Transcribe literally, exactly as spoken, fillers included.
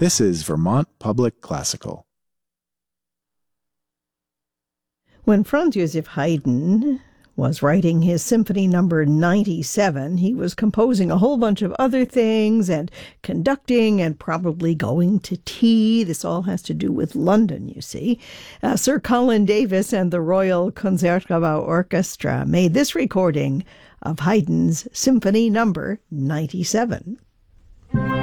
This is Vermont Public Classical. When Franz Joseph Haydn was writing his symphony number ninety-seven, he was composing a whole bunch of other things and conducting and probably going to tea. This all has to do with London, you see. Uh, Sir Colin Davis and the Royal Concertgebouw Orchestra made this recording of Haydn's symphony number ninety-seven.